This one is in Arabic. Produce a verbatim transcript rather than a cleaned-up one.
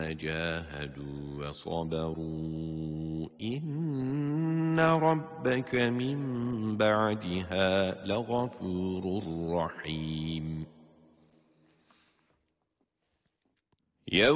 جاهدوا وصبروا إن ربك من بعدها لغفور رحيم.